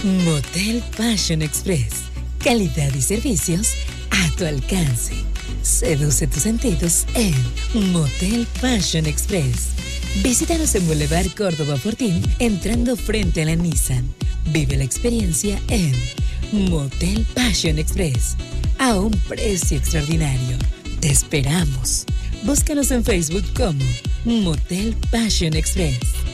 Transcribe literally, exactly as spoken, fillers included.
Motel Passion Express. Calidad y servicios a tu alcance. Seduce tus sentidos en Motel Passion Express. Visítanos en Boulevard Córdoba Fortín, entrando frente a la Nissan. Vive la experiencia en Motel Passion Express. A un precio extraordinario. Te esperamos. Búscanos en Facebook como Motel Passion Express.